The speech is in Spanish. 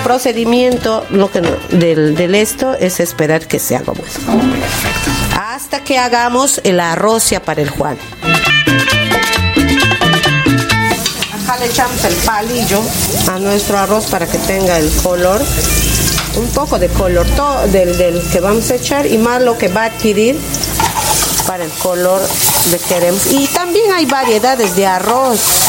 procedimiento del esto es esperar que se haga bueno. Hasta que hagamos el arroz ya para el Juan. Acá le echamos el palillo a nuestro arroz para que tenga el color, un poco de color del que vamos a echar y más lo que va a adquirir para el color que queremos. Y también hay variedades de arroz.